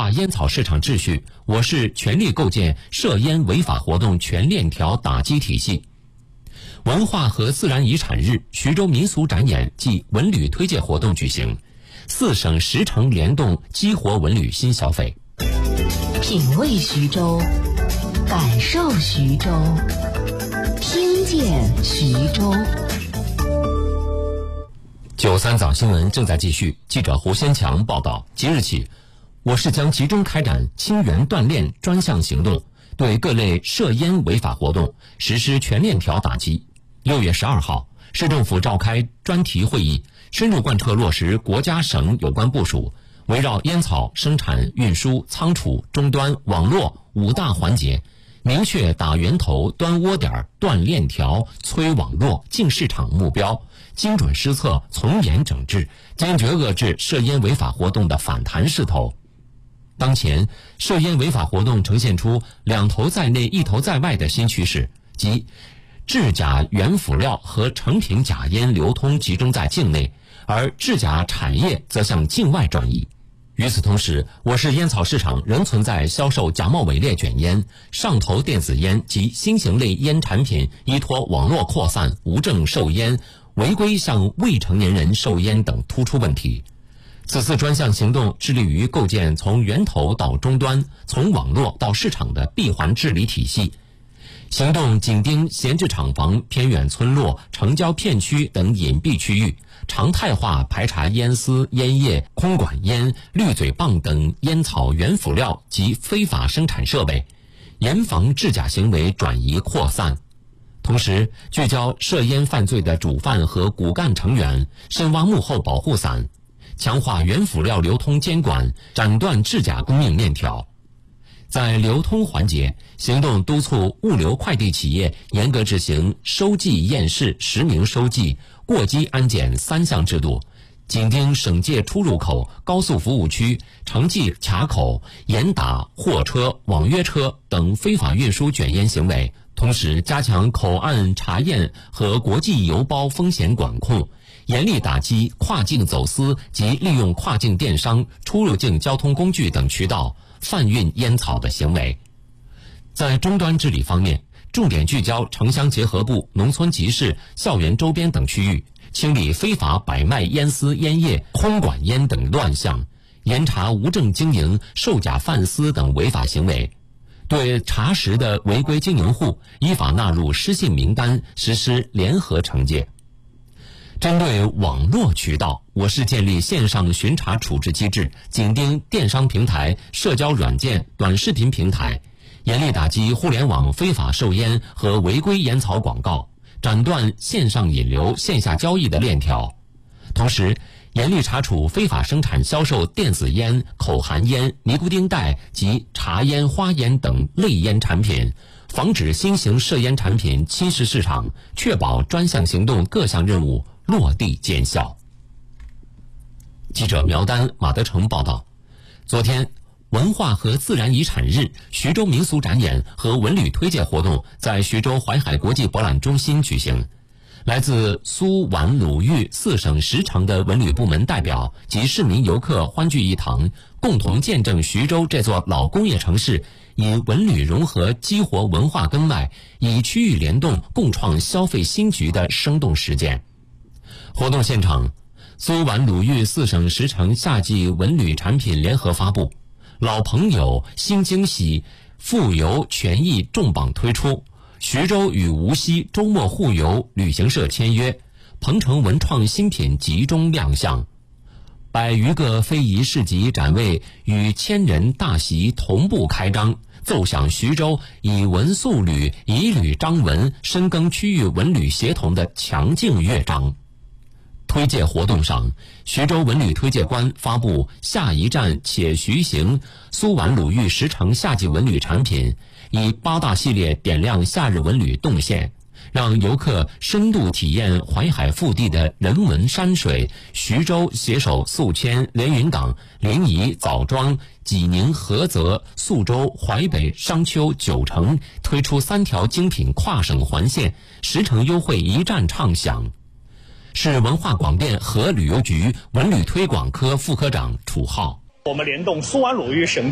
化烟草市场秩序，我市全力构建涉烟违法活动全链条打击体系。文化和自然遗产日徐州民俗展演暨文旅推介活动举行，4省10城联动激活文旅新消费。 品味徐州，感受徐州，听见徐州。 93早新闻正在继续，记者胡先强报道，即日起，我市将集中开展清源锻炼专项行动，对各类涉烟违法活动实施全链条打击。6月12号，市政府召开专题会议，深入贯彻落实国家省有关部署，围绕烟草生产、运输、仓储、终端、网络5大环节，明确打源头、端窝点、断链条、催网络、进市场目标，精准施策，从严整治，坚决遏制涉烟违法活动的反弹势头。当前，涉烟违法活动呈现出两头在内、一头在外的新趋势，即制假原辅料和成品假烟流通集中在境内，而制假产业则向境外转移。与此同时，我市烟草市场仍存在销售假冒伪劣卷烟、上头电子烟及新型类烟产品依托网络扩散、无证售烟、违规向未成年人售烟等突出问题。此次专项行动致力于构建从源头到终端、从网络到市场的闭环治理体系。行动紧盯闲置厂房、偏远村落、城郊片区等隐蔽区域，常态化排查烟丝、烟叶、空管烟、滤嘴棒等烟草原辅料及非法生产设备，严防制假行为转移扩散。同时，聚焦涉烟犯罪的主犯和骨干成员，深挖幕后保护伞，强化原辅料流通监管，斩断制假供应链条。在流通环节，行动督促物流快递企业严格执行收寄验视、实名收寄、过机安检3项制度，紧盯省界出入口、高速服务区、城际卡口、严打货车、网约车等非法运输卷烟行为，同时加强口岸查验和国际邮包风险管控，严厉打击跨境走私及利用跨境电商、出入境交通工具等渠道贩运烟草的行为。在终端治理方面，重点聚焦城乡结合部、农村集市、校园周边等区域，清理非法摆卖烟丝、烟叶、空管烟等乱象，严查无证经营、售假贩丝等违法行为。对查实的违规经营户，依法纳入失信名单，实施联合惩戒。针对网络渠道，我市建立线上巡查处置机制，紧盯电商平台、社交软件、短视频平台，严厉打击互联网非法售烟和违规烟草广告，斩断线上引流、线下交易的链条。同时，严厉查处非法生产销售电子烟、口含烟、尼古丁袋及茶烟、花烟等类烟产品，防止新型涉烟产品侵蚀市场，确保专项行动各项任务落地见效。记者苗丹、马德成报道，昨天，文化和自然遗产日徐州民俗展演和文旅推介活动在徐州淮海国际博览中心举行。来自苏皖鲁豫4省10城的文旅部门代表及市民游客欢聚一堂，共同见证徐州这座老工业城市以文旅融合激活文化根脉，以区域联动共创消费新局的生动实践。活动现场，苏皖鲁豫4省10城夏季文旅产品联合发布，老朋友新惊喜，富游权益重磅推出，徐州与无锡周末互游旅行社签约，鹏城文创新品集中亮相，100余个非遗市集展位与千人大席同步开张，奏响徐州以文塑旅、以旅张文，深耕区域文旅协同的强劲乐章。推介活动上，徐州文旅推介官发布下一站且徐行苏皖鲁豫10城夏季文旅产品，以8大系列点亮夏日文旅动线，让游客深度体验淮海腹地的人文山水。徐州携手宿迁、连云港、临沂、枣庄、济宁、菏泽、宿州、淮北、商丘9城推出3条精品跨省环线，10城优惠一站畅享。市文化广电和旅游局文旅推广科副科长楚浩， 我们联动苏皖鲁豫省